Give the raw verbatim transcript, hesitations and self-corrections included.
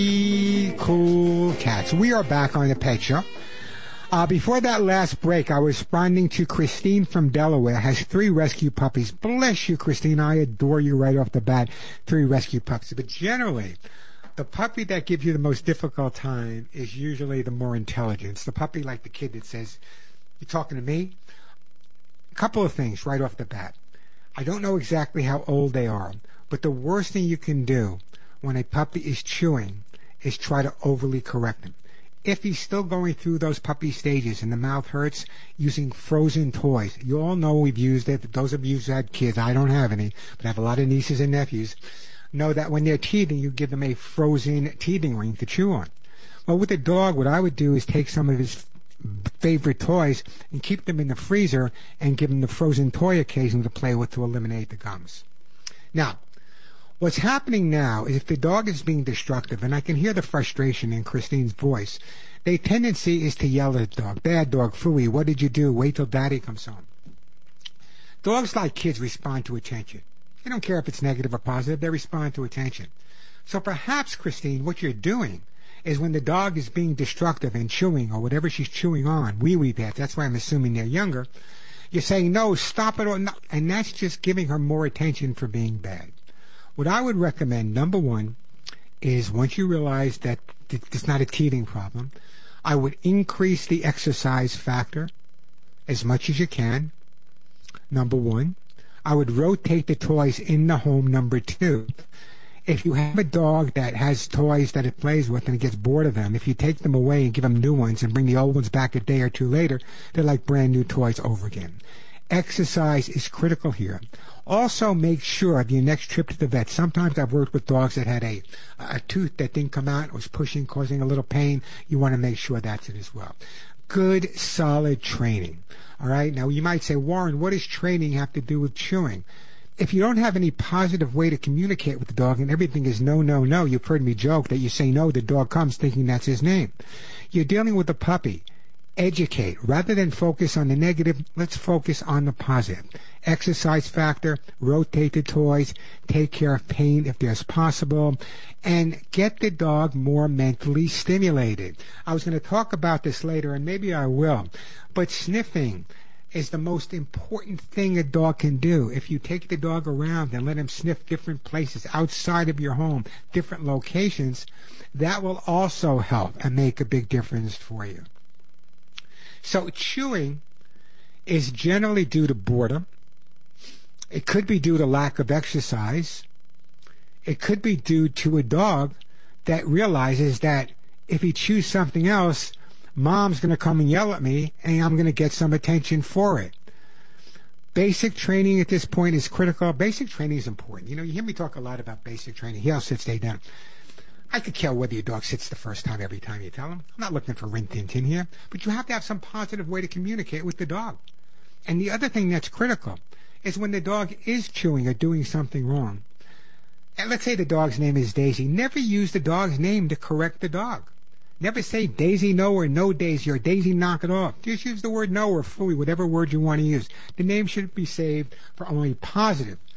Cool Cats. We are back on the Pet Show. Uh, before that last break, I was responding to Christine from Delaware, has three rescue puppies. Bless you, Christine. I adore you right off the bat. Three rescue puppies. But generally, the puppy that gives you the most difficult time is usually the more intelligent. It's the puppy like the kid that says, "You talking to me?" A couple of things right off the bat. I don't know exactly how old they are, but the worst thing you can do when a puppy is chewing is try to overly correct him. If he's still going through those puppy stages and the mouth hurts, using frozen toys. You all know we've used it. Those of you who had kids, I don't have any, but I have a lot of nieces and nephews, know that when they're teething, you give them a frozen teething ring to chew on. Well, with a dog, what I would do is take some of his favorite toys and keep them in the freezer and give him the frozen toy occasionally to play with to eliminate the gums. Now, what's happening now is if the dog is being destructive, and I can hear the frustration in Christine's voice, the tendency is to yell at the dog. "Bad dog, phooey, what did you do? Wait till daddy comes home." Dogs, like kids, respond to attention. They don't care if it's negative or positive. They respond to attention. So perhaps, Christine, what you're doing is when the dog is being destructive and chewing or whatever she's chewing on, wee-wee pads, that's why I'm assuming they're younger, you're saying, "No, stop it," or no, and that's just giving her more attention for being bad. What I would recommend, number one, is once you realize that it's not a teething problem, I would increase the exercise factor as much as you can, number one. I would rotate the toys in the home, number two. If you have a dog that has toys that it plays with and it gets bored of them, if you take them away and give them new ones and bring the old ones back a day or two later, they're like brand new toys over again. Exercise is critical here. Also, make sure of your next trip to the vet. Sometimes I've worked with dogs that had a, a tooth that didn't come out, was pushing, causing a little pain. You want to make sure that's it as well. Good, solid training. All right? Now, you might say, "Warren, what does training have to do with chewing?" If you don't have any positive way to communicate with the dog and everything is no, no, no, you've heard me joke that you say no, the dog comes thinking that's his name. You're dealing with a puppy. Educate. Rather than focus on the negative, let's focus on the positive. Exercise factor, rotate the toys, take care of pain if there's possible, and get the dog more mentally stimulated. I was going to talk about this later, and maybe I will, but sniffing is the most important thing a dog can do. If you take the dog around and let him sniff different places outside of your home, different locations, that will also help and make a big difference for you. So chewing is generally due to boredom. It could be due to lack of exercise. It could be due to a dog that realizes that if he chews something else, Mom's going to come and yell at me, and I'm going to get some attention for it. Basic training at this point is critical. Basic training is important. You know, you hear me talk a lot about basic training. Heel, sit, stay down. I could care whether your dog sits the first time every time you tell him. I'm not looking for rin tin tin here, but you have to have some positive way to communicate with the dog. And the other thing that's critical is when the dog is chewing or doing something wrong. And let's say the dog's name is Daisy. Never use the dog's name to correct the dog. Never say Daisy no or no Daisy or Daisy knock it off. Just use the word no or phooey, whatever word you want to use. The name should be saved for only positive